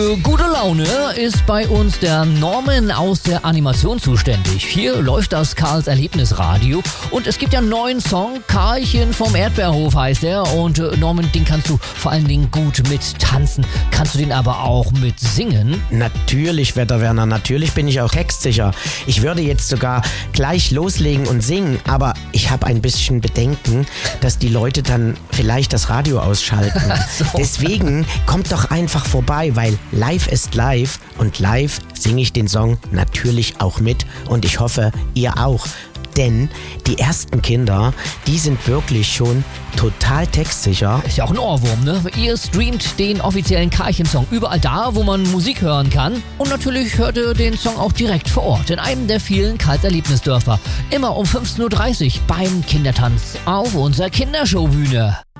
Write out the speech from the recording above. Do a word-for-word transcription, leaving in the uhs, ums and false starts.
Für gute Laune ist bei uns der Norman aus der Animation zuständig. Hier läuft das Karls Erlebnisradio und es gibt ja einen neuen Song, Karlchen vom Erdbeerhof heißt er. Und äh, Norman, den kannst du vor allen Dingen gut mit tanzen. Kannst du den aber auch mit singen? Natürlich, Wetterwerner, natürlich bin ich auch textsicher. Ich würde jetzt sogar gleich loslegen und singen, aber ich habe ein bisschen Bedenken, dass die Leute dann vielleicht das Radio ausschalten. So. Deswegen kommt doch einfach vorbei, weil live ist live und live singe ich den Song natürlich auch mit und ich hoffe, ihr auch. Denn die ersten Kinder, die sind wirklich schon total textsicher. Ist ja auch ein Ohrwurm, ne? Ihr streamt den offiziellen Karlchen-Song überall da, wo man Musik hören kann. Und natürlich hört ihr den Song auch direkt vor Ort, in einem der vielen Karls Erlebnisdörfer. Immer um fünfzehn Uhr dreißig beim Kindertanz auf unserer Kindershowbühne.